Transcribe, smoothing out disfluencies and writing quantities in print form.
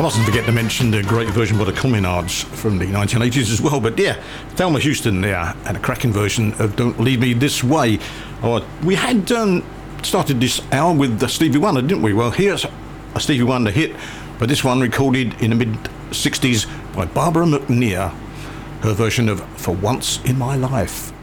I mustn't forget to mention the great version by the Communards from the 1980s as well. But yeah, Thelma Houston there had a cracking version of Don't Leave Me This Way. We had started this hour with Stevie Wonder, didn't we? Well, here's a Stevie Wonder hit, but this one recorded in the mid-60s by Barbara McNear, her version of For Once in My Life.